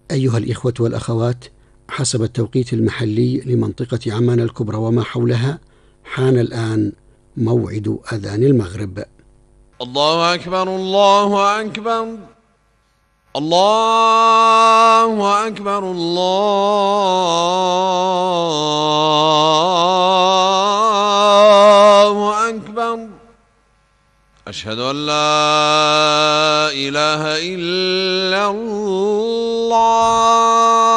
أيها الإخوة والأخوات، حسب التوقيت المحلي لمنطقة عمان الكبرى وما حولها، حان الآن موعد أذان المغرب. الله أكبر الله أكبر الله أكبر الله أكبر. أشهد أن لا إله إلا الله.